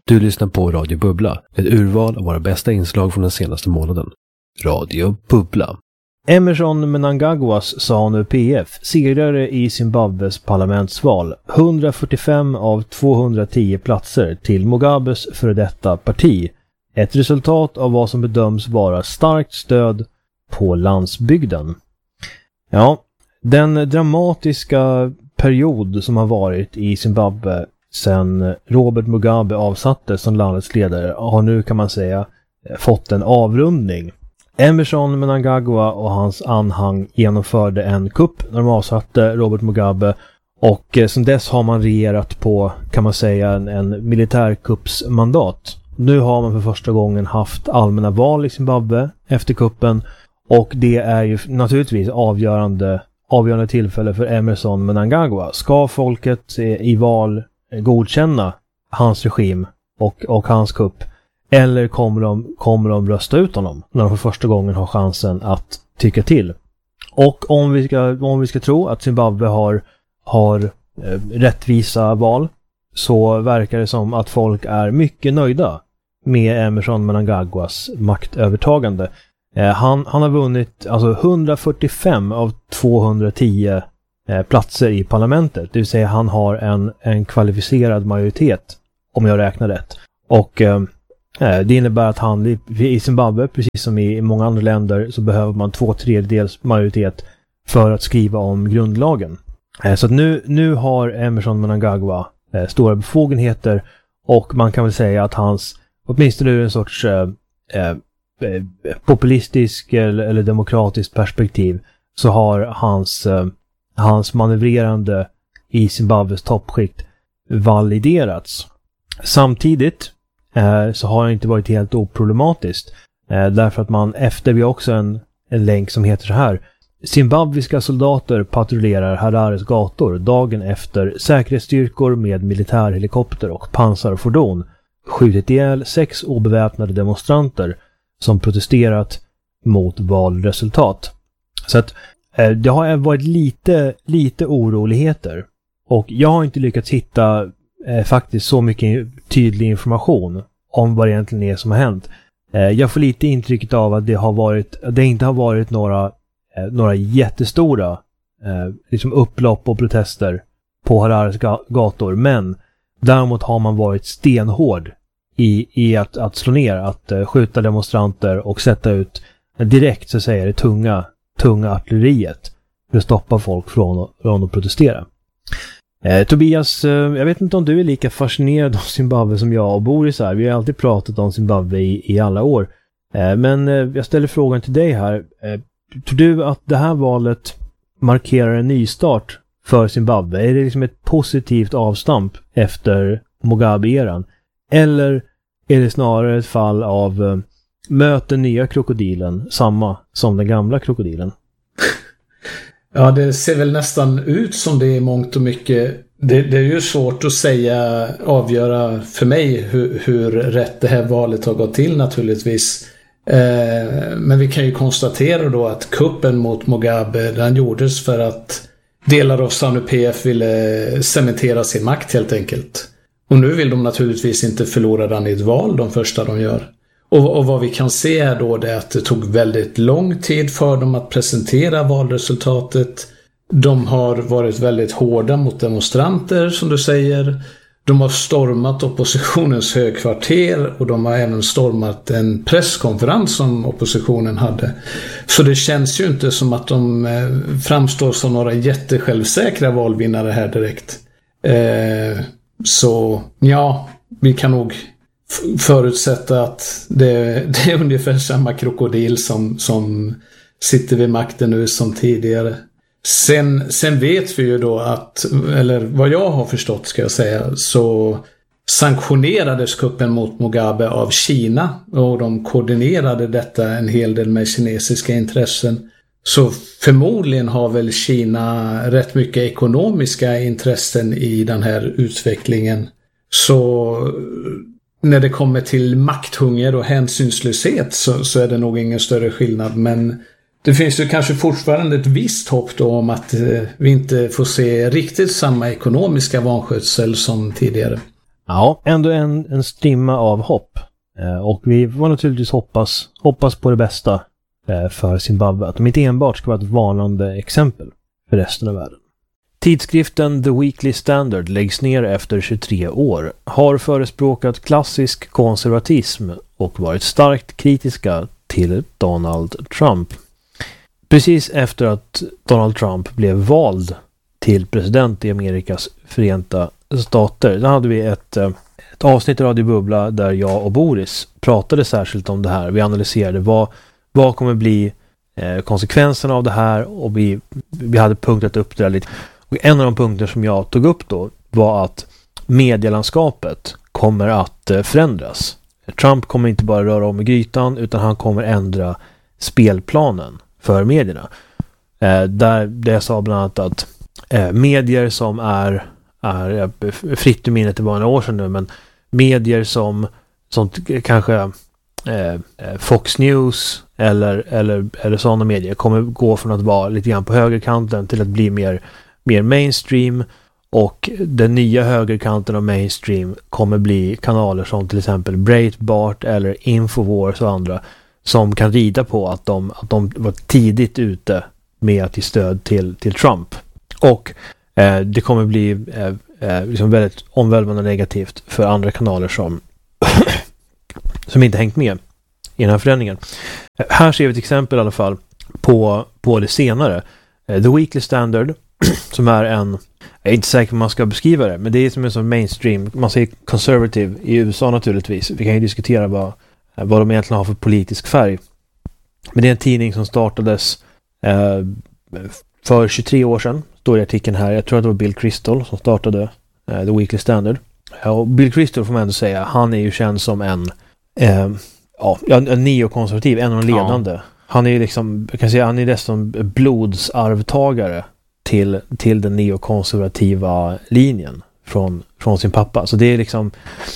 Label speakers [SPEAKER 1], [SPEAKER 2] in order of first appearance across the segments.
[SPEAKER 1] Du lyssnar på Radio Bubbla, ett urval av våra bästa inslag från den senaste månaden. Radio Bubbla.
[SPEAKER 2] Emmerson Mnangagwas ZANU-PF segrare i Zimbabwes parlamentsval. 145 av 210 platser till Mugabes före detta parti. Ett resultat av vad som bedöms vara starkt stöd på landsbygden. Ja, den dramatiska period som har varit i Zimbabwe sedan Robert Mugabe avsattes som landets ledare har nu, kan man säga, fått en avrundning. Emmerson Mnangagwa och hans anhang genomförde en kupp när de avsatte Robert Mugabe, och sedan dess har man regerat på, kan man säga, en militärkuppsmandat. Nu har man för första gången haft allmänna val i Zimbabwe efter kuppen, och det är ju naturligtvis avgörande tillfälle för Emmerson Mnangagwa. Ska folket i val godkänna hans regim och hans kupp, eller kommer de rösta ut honom när de för första gången har chansen att tycka till? Och om vi ska tro att Zimbabwe har rättvisa val, så verkar det som att folk är mycket nöjda med Emmerson Mnangagwas maktövertagande. Han har vunnit alltså 145 av 210 platser i parlamentet. Det vill säga han har en kvalificerad majoritet, om jag räknar rätt. Och det innebär att han i Zimbabwe, precis som i många andra länder, så behöver man 2/3 majoritet för att skriva om grundlagen. Så att nu har Emmerson Mnangagwa stora befogenheter, och man kan väl säga att hans, åtminstone ur en sorts populistisk eller demokratiskt perspektiv, så har hans manövrerande i Zimbabwes toppskikt validerats. Samtidigt så har det inte varit helt oproblematiskt, därför att vi har också en länk som heter så här: zimbabwiska soldater patrullerar Harares gator dagen efter säkerhetsstyrkor med militärhelikopter och pansarfordon skjutit ihjäl 6 obeväpnade demonstranter som protesterat mot valresultat. Så att det har varit lite oroligheter, och jag har inte lyckats hitta faktiskt så mycket tydlig information om vad det egentligen är som har hänt. Jag får lite intrycket av att det inte har varit några jättestora liksom upplopp och protester på Harares gator, men däremot har man varit stenhård i att slå ner, att skjuta demonstranter och sätta ut direkt, så att säga, det tunga artilleriet för att stoppa folk från att protestera. Tobias, jag vet inte om du är lika fascinerad av Zimbabwe som jag och Boris här. Vi har alltid pratat om Zimbabwe i alla år. Men jag ställer frågan till dig här. Tror du att det här valet markerar en nystart för Zimbabwe? Är det liksom ett positivt avstamp efter Mugabe-eran? Eller är det snarare ett fall av möt den nya krokodilen samma som den gamla krokodilen?
[SPEAKER 3] Ja, det ser väl nästan ut som det är mångt och mycket. Det är ju svårt att avgöra för mig hur rätt det här valet har gått till naturligtvis. Men vi kan ju konstatera då att kuppen mot Mugabe, den gjordes för att delar av ZANU-PF ville cementera sin makt helt enkelt. Och nu vill de naturligtvis inte förlora den i ett val, de första de gör. Och vad vi kan se är då det att det tog väldigt lång tid för dem att presentera valresultatet. De har varit väldigt hårda mot demonstranter, som du säger. De har stormat oppositionens högkvarter, och de har även stormat en presskonferens som oppositionen hade. Så det känns ju inte som att de framstår som några jättesjälvsäkra valvinnare här direkt. Så ja, vi kan nog förutsätta att det är ungefär samma krokodil som sitter vid makten nu som tidigare. Sen vet vi ju då att, eller vad jag har förstått ska jag säga, så sanktionerades kuppen mot Mugabe av Kina, och de koordinerade detta en hel del med kinesiska intressen. Så förmodligen har väl Kina rätt mycket ekonomiska intressen i den här utvecklingen. Så när det kommer till makthunger och hänsynslöshet så är det nog ingen större skillnad. Men det finns ju kanske fortfarande ett visst hopp då om att vi inte får se riktigt samma ekonomiska vanskötsel som tidigare.
[SPEAKER 2] Ja, ändå en strimma av hopp. Och vi får naturligtvis hoppas på det bästa för Zimbabwe. Att de inte enbart ska vara ett varnande exempel för resten av världen. Tidskriften The Weekly Standard läggs ner efter 23 år. Har förespråkat klassisk konservatism och varit starkt kritiska till Donald Trump. Precis efter att Donald Trump blev vald till president i Amerikas Förenta Stater, då hade vi ett avsnitt i Radio Bubbla där jag och Boris pratade särskilt om det här. Vi analyserade vad kommer bli konsekvenserna av det här, och vi hade punktat upp det där lite. Och en av de punkter som jag tog upp då var att medielandskapet kommer att förändras. Trump kommer inte bara röra om i grytan, utan han kommer ändra spelplanen för medierna. Där jag sa bland annat att medier som är fritt i minnet, det var några år sedan nu, men medier som kanske Fox News eller sådana medier kommer gå från att vara lite grann på högerkanten till att bli mer mainstream, och den nya högerkanten av mainstream kommer bli kanaler som till exempel Breitbart eller Infowars och andra, som kan rida på att de var tidigt ute med att ge stöd till Trump. Och det kommer bli liksom väldigt omvälvande negativt för andra kanaler som inte hängt med i den här förändringen. Här ser vi ett exempel i alla fall på det senare. The Weekly Standard, som är jag är inte säker på man ska beskriva det, men det är som en sån mainstream, man säger conservative i USA naturligtvis. Vi kan ju diskutera vad de egentligen har för politisk färg. Men det är en tidning som startades för 23 år sedan, står i artikeln här. Jag tror att det var Bill Kristol som startade The Weekly Standard. Och Bill Kristol får man ändå säga, han är ju känd som en neokonservativ, en av de ledande. Ja. Han är ju liksom, jag kan säga, han är nästan blodsarvtagare till den neokonservativa linjen från sin pappa. Så det är liksom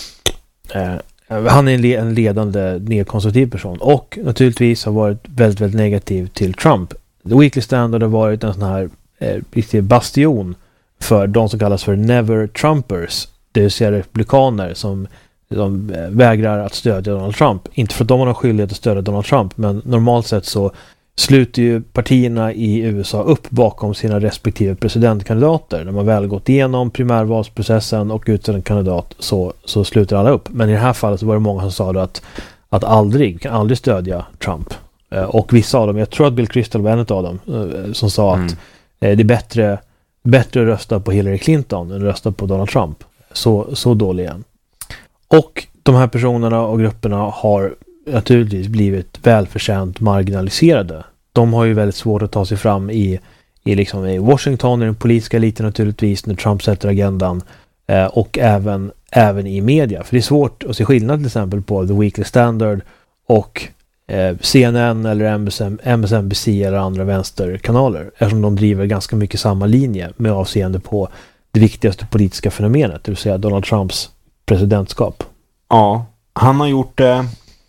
[SPEAKER 2] han är en ledande neokonservativ person, och naturligtvis har varit väldigt, väldigt negativ till Trump. The Weekly Standard har varit en sån här riktig bastion för de som kallas för Never Trumpers, det vill säga republikaner som vägrar att stödja Donald Trump. Inte för att de har någon skyldighet att stödja Donald Trump, men normalt sett så sluter ju partierna i USA upp bakom sina respektive presidentkandidater. När man väl gått igenom primärvalsprocessen och utsett en kandidat, så sluter alla upp. Men i det här fallet så var det många som sa att kan aldrig stödja Trump. Och vissa av dem, jag tror att Bill Kristol var en av dem, som sa att det är bättre att rösta på Hillary Clinton än att rösta på Donald Trump. Så dålig igen. Och de här personerna och grupperna har naturligtvis blivit välförtjänt marginaliserade. De har ju väldigt svårt att ta sig fram i Washington, i den politiska eliten naturligtvis, när Trump sätter agendan, och även i media. För det är svårt att se skillnad till exempel på The Weekly Standard och CNN eller MSNBC eller andra vänsterkanaler, eftersom de driver ganska mycket samma linje med avseende på det viktigaste politiska fenomenet, det vill säga Donald Trumps presidentskap.
[SPEAKER 4] Ja, han har gjort det.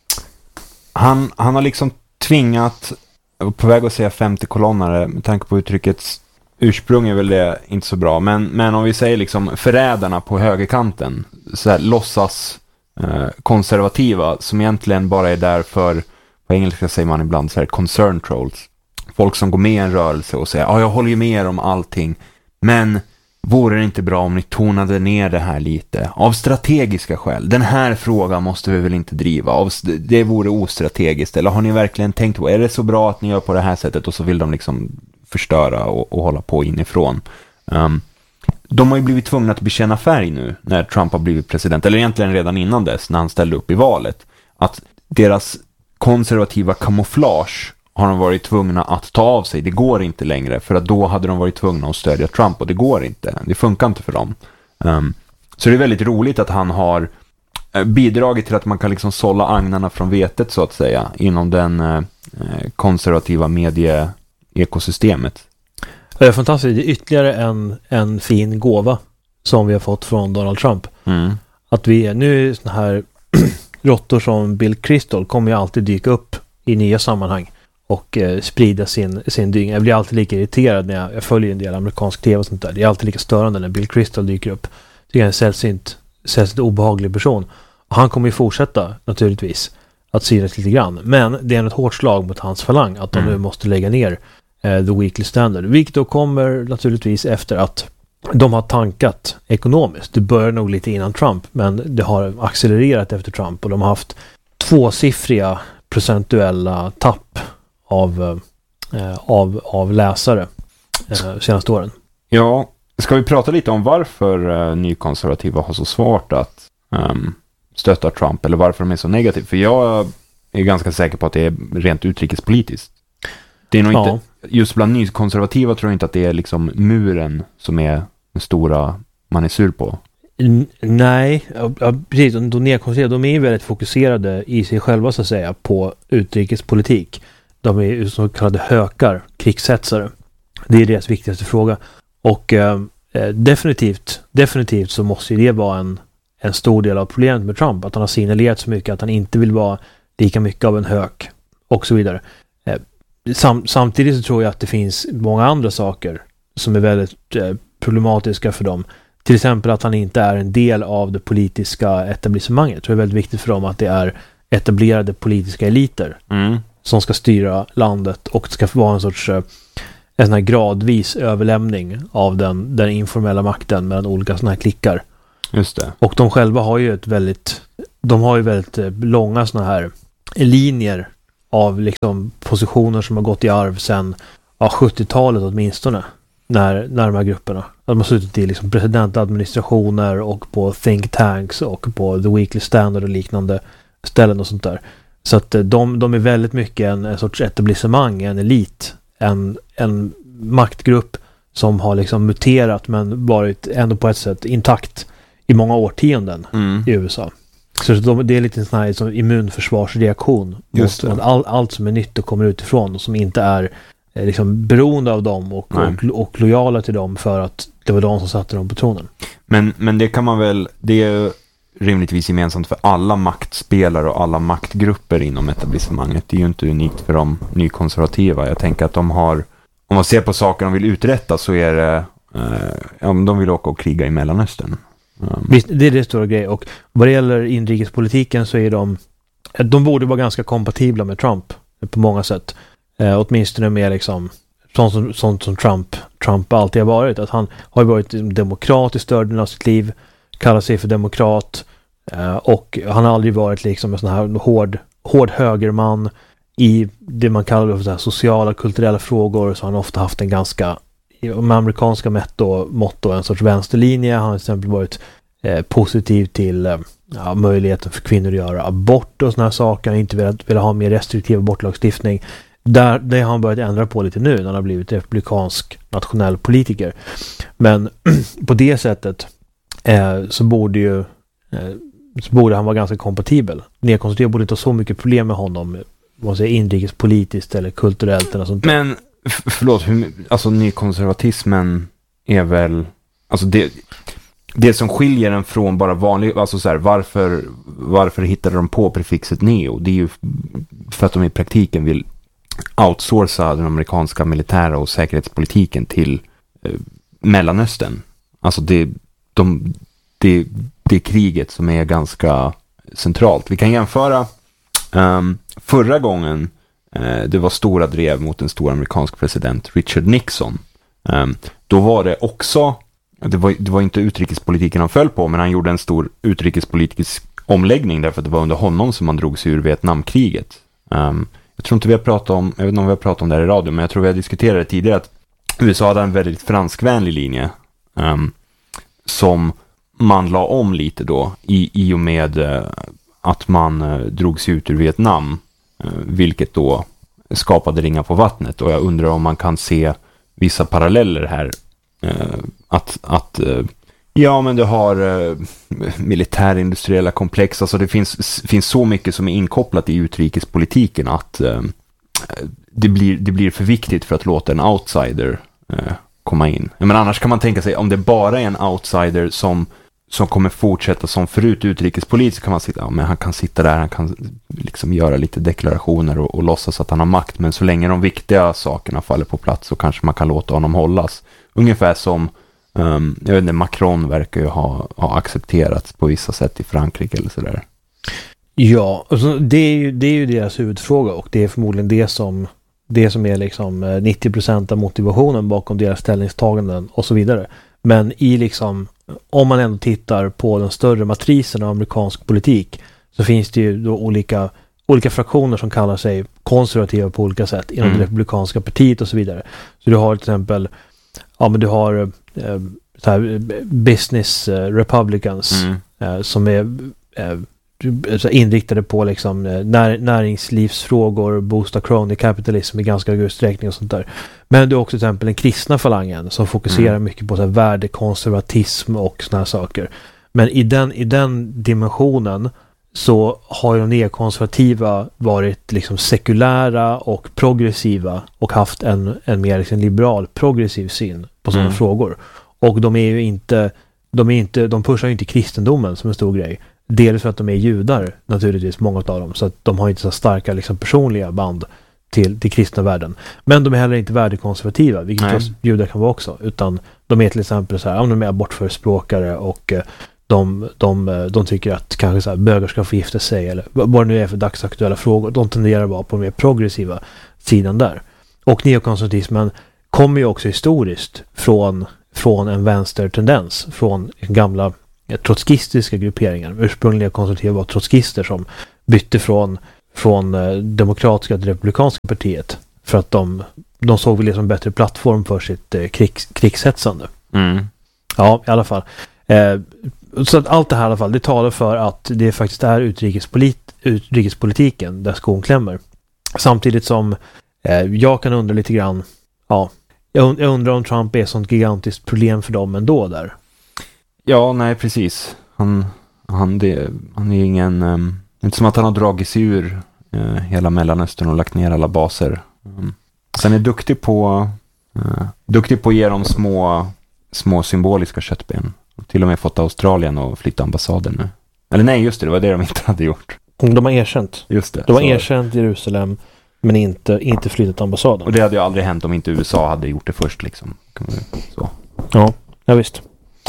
[SPEAKER 4] Han har liksom tvingat, på väg att säga 50-kolonnare, med tanke på uttryckets ursprung är väl det inte så bra, men om vi säger liksom förrädarna på högerkanten, så här låtsas konservativa, som egentligen bara är där för, på engelska säger man ibland så här concern trolls, folk som går med i en rörelse och säger jag håller ju med om allting, men vore det inte bra om ni tonade ner det här lite av strategiska skäl? Den här frågan måste vi väl inte driva, det vore ostrategiskt, eller har ni verkligen tänkt på, är det så bra att ni gör på det här sättet? Och så vill de liksom förstöra och hålla på inifrån. De har ju blivit tvungna att bekänna färg nu när Trump har blivit president, eller egentligen redan innan dess när han ställde upp i valet, att deras konservativa kamouflage har de varit tvungna att ta av sig. Det går inte längre, för att då hade de varit tvungna att stödja Trump, och det går inte. Det funkar inte för dem. Så det är väldigt roligt att han har bidragit till att man kan liksom sålla agnarna från vetet, så att säga, inom den konservativa medieekosystemet.
[SPEAKER 2] Det är fantastiskt. Det är ytterligare en fin gåva som vi har fått från Donald Trump. Att vi nu såna här råttor som Bill Kristol kommer ju alltid dyka upp i nya sammanhang och sprida sin dygn. Jag blir alltid lika irriterad när jag följer en del amerikansk tv och sånt där. Det är alltid lika störande när Bill Kristol dyker upp. Det är en särskilt obehaglig person. Och han kommer ju fortsätta naturligtvis att synas lite grann. Men det är ett hårt slag mot hans falang att de nu måste lägga ner The Weekly Standard. Vilket då kommer naturligtvis efter att de har tankat ekonomiskt. Det börjar nog lite innan Trump, men det har accelererat efter Trump och de har haft 2-siffriga procentuella tapp av läsare senaste åren.
[SPEAKER 4] Ja, ska vi prata lite om varför nykonservativa har så svårt att stötta Trump eller varför de är så negativa? För jag är ganska säker på att det är rent utrikespolitiskt. Det är nog inte, just bland nykonservativa tror jag inte att det är liksom muren som är den stora man är sur på.
[SPEAKER 2] Nej, precis. De är väldigt fokuserade i sig själva så att säga på utrikespolitik. De är så kallade hökar, krigshetsare. Det är deras viktigaste fråga. Och definitivt så måste det vara en stor del av problemet med Trump. Att han har signalerat så mycket att han inte vill vara lika mycket av en hök och så vidare. Samtidigt så tror jag att det finns många andra saker som är väldigt problematiska för dem. Till exempel att han inte är en del av det politiska etablissemanget. Jag tror det är väldigt viktigt för dem att det är etablerade politiska eliter som ska styra landet och det ska vara en sorts en sån här gradvis överlämning av den informella makten mellan olika såna här klickar.
[SPEAKER 4] Just det.
[SPEAKER 2] Och de själva har ju väldigt långa såna här linjer av liksom positioner som har gått i arv sedan 70-talet åtminstone. När de här grupperna. De har suttit i liksom presidentadministrationer och på think tanks och på The Weekly Standard och liknande ställen och sånt där. Så att de är väldigt mycket en sorts etablissemang, en elit, en maktgrupp som har liksom muterat men varit ändå på ett sätt intakt i många årtionden i USA. Så det är lite en sån här som immunförsvarsreaktion mot allt som är nytt och kommer utifrån och som inte är liksom beroende av dem och lojala till dem för att det var de som satte dem på tronen.
[SPEAKER 4] Men det kan man väl, det är rimligtvis gemensamt för alla maktspelare och alla maktgrupper inom etablissemanget. Det är ju inte unikt för de nykonservativa. Jag tänker att de har, om man ser på saker de vill uträtta så är det de vill åka och kriga i Mellanöstern.
[SPEAKER 2] Visst, det är det stora grej. Och vad det gäller inrikespolitiken så är de borde vara ganska kompatibla med Trump på många sätt. Åtminstone med liksom sånt som Trump alltid har varit. Att han har varit demokratisk störden av sitt liv, kallar sig för demokrat och han har aldrig varit liksom en sån här hård högerman i det man kallar för så här sociala, kulturella frågor. Så han har ofta haft en ganska, med amerikanska motto en sorts vänsterlinje. Han har till exempel varit positiv till möjligheten för kvinnor att göra abort och såna här saker. Han har inte velat ha mer restriktiv abortlagstiftning. Det har han börjat ändra på lite nu när han har blivit republikansk nationell politiker. Men på det sättet så borde han vara ganska kompatibel. Nedkonservativa borde inte ha så mycket problem med honom, vad säger, inrikespolitiskt eller kulturellt eller sånt.
[SPEAKER 4] Men förlåt, alltså nykonservatismen är väl, alltså det som skiljer den från bara vanlig, alltså så här, varför hittade de på prefixet neo? Det är ju för att de i praktiken vill outsourca den amerikanska militära och säkerhetspolitiken till Mellanöstern. Alltså det är kriget som är ganska centralt. Vi kan jämföra förra gången det var stora drev mot en stor amerikansk president, Richard Nixon. Då var det också, det var inte utrikespolitiken han föll på, men han gjorde en stor utrikespolitisk omläggning därför att det var under honom som man drog sig ur Vietnamkriget. Jag tror inte vi har pratat om, jag vet inte om vi har pratat om det här i radio, men jag tror vi har diskuterat det tidigare att USA hade en väldigt franskvänlig linje som man la om lite då i och med att man drog sig ut ur Vietnam, vilket då skapade ringar på vattnet. Och jag undrar om man kan se vissa paralleller här, men det har militärindustriella komplex, alltså det finns så mycket som är inkopplat i utrikespolitiken att det blir för viktigt för att låta en outsider komma in. Men annars kan man tänka sig, om det bara är en outsider som kommer fortsätta som förut utrikespolitiskt, kan man sitta, men han kan sitta där, han kan liksom göra lite deklarationer och låtsas att han har makt, men så länge de viktiga sakerna faller på plats så kanske man kan låta honom hållas. Ungefär som Jag vet inte, Macron verkar ju ha accepterats på vissa sätt i Frankrike eller sådär.
[SPEAKER 2] Ja, alltså det är ju deras huvudfråga, och det är förmodligen det som är liksom 90% av motivationen bakom deras ställningstaganden och så vidare. Men om man ändå tittar på den större matrisen av amerikansk politik, så finns det ju då olika fraktioner som kallar sig konservativa på olika sätt inom det republikanska partiet och så vidare. Så du har till exempel du har så här, business republicans som är inriktade på liksom näringslivsfrågor, boosta crony capitalism i ganska hög utsträckning och sånt där. Men det är också till exempel den kristna falangen som fokuserar mycket på så här värdekonservatism och såna här saker. Men i den dimensionen så har ju de neokonservativa varit liksom sekulära och progressiva och haft en mer liksom liberal progressiv syn på sådana frågor. Och de pushar ju inte kristendomen som en stor grej. Dels för att de är judar, naturligtvis, många av dem. Så att de har inte så starka liksom, personliga band till kristna världen. Men de är heller inte värdekonservativa, vilket judar kan vara också. Utan de är till exempel så här, de är abortförespråkare och de tycker att kanske så här, bögar ska få gifta sig eller vad det nu är för dagsaktuella frågor. De tenderar att vara på den mer progressiva sidan där. Och neokonservatismen kommer ju också historiskt från en vänstertendens, från gamla trotskistiska grupperingar. Ursprungliga konservativa var trotskister som bytte från demokratiska till republikanska partiet för att de såg väl det som en bättre plattform för sitt krigshetsande. Ja, i alla fall. Så att allt det här i alla fall, det talar för att det faktiskt är utrikespolitiken där skon klämmer. Samtidigt som jag kan undra lite grann, jag undrar om Trump är ett sånt gigantiskt problem för dem ändå där.
[SPEAKER 4] Ja, nej, precis. Han är ingen... inte som att han har dragit sig ur hela Mellanöstern och lagt ner alla baser. Sen är duktig på att ge dem små symboliska köttben. Till och med fått Australien och flytta ambassaden nu. Eller nej, just det var det de inte hade gjort.
[SPEAKER 2] De har erkänt.
[SPEAKER 4] Just det.
[SPEAKER 2] De har erkänt Jerusalem, men inte flyttat ambassaden.
[SPEAKER 4] Och det hade ju aldrig hänt om inte USA hade gjort det först liksom. Så.
[SPEAKER 2] Ja, visst.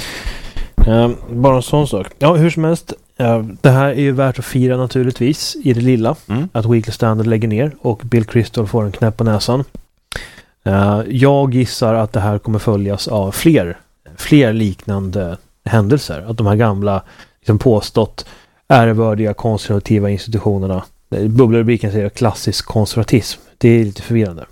[SPEAKER 2] Bara en sån sak. Ja, hur som helst. Det här är ju värt att fira naturligtvis i det lilla. Att Weekly Standard lägger ner och Bill Kristol får en knäpp på näsan. Jag gissar att det här kommer följas av fler liknande händelser. Att de här gamla liksom påstått ärevördiga konservativa institutionerna, bubbelrubriken säger klassisk konservatism. Det är lite förvirrande.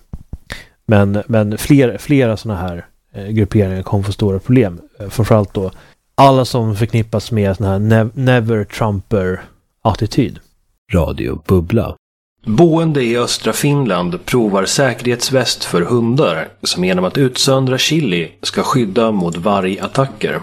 [SPEAKER 2] Men flera sådana här grupperingar kommer få stora problem. Framförallt då alla som förknippas med sån här never Trumper-attityd.
[SPEAKER 1] Radio Bubbla.
[SPEAKER 5] Boende i östra Finland provar säkerhetsväst för hundar som genom att utsöndra chili ska skydda mot vargattacker.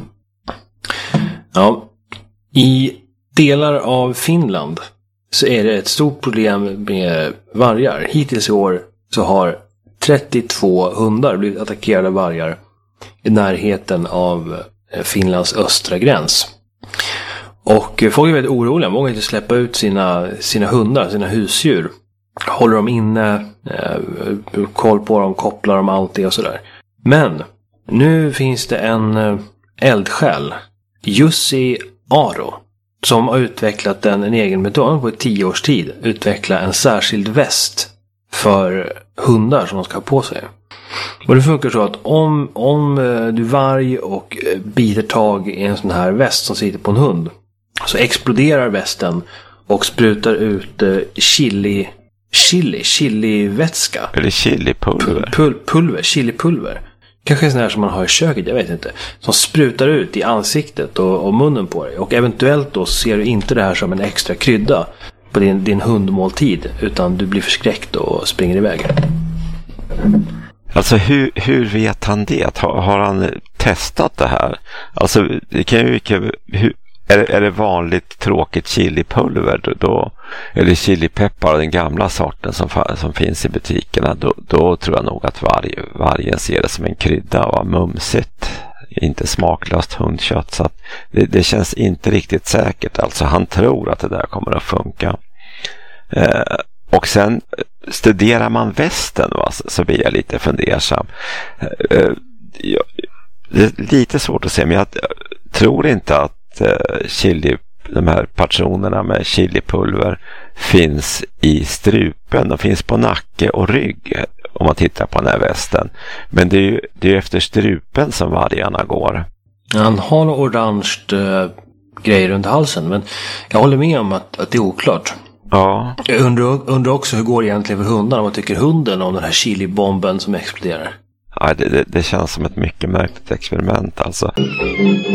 [SPEAKER 5] Ja, i delar av Finland så är det ett stort problem med vargar. Hittills i år så har 32 hundar blivit attackerade av vargar i närheten av Finlands östra gräns. Och folk är väldigt oroliga. Många inte släppa ut sina hundar, sina husdjur. Håller dem inne, koll på dem, kopplar dem, allt det och sådär. Men nu finns det en eldsjäl, Jussi Aro, som har utvecklat en egen metod på 10 års tid. Utveckla en särskild väst för hundar som de ska ha på sig. Och det funkar så att om du varg och biter tag i en sån här väst som sitter på en hund, så exploderar västen och sprutar ut chilivätska.
[SPEAKER 6] Eller chilipulver.
[SPEAKER 5] Chilipulver. Kanske en sån här som man har i köket, jag vet inte. Som sprutar ut i ansiktet och munnen på dig. Och eventuellt då ser du inte det här som en extra krydda på din hundmåltid, utan du blir förskräckt och springer iväg.
[SPEAKER 6] Alltså hur vet han det? Har han testat det här? Alltså det kan ju är det vanligt tråkigt chilipulver då, eller chilipeppar, den gamla sorten som finns i butikerna, då tror jag nog att vargen ser det som en krydda och mumsigt, inte smaklöst hundkött, så att det känns inte riktigt säkert. Alltså han tror att det där kommer att funka. Och sen studerar man västen, va, så blir jag lite fundersam. det är lite svårt att se, men jag tror inte att de här patronerna med chilipulver finns i strupen. De finns på nacke och rygg om man tittar på den här västen. Men det är ju efter strupen som vargarna går.
[SPEAKER 5] Han har orange grejer runt halsen, men jag håller med om att det är oklart.
[SPEAKER 6] Ja.
[SPEAKER 5] Jag undrar också hur går det egentligen för hundarna. Vad tycker hunden om den här chilibomben som exploderar?
[SPEAKER 6] Ja, det känns som ett mycket märkligt experiment alltså.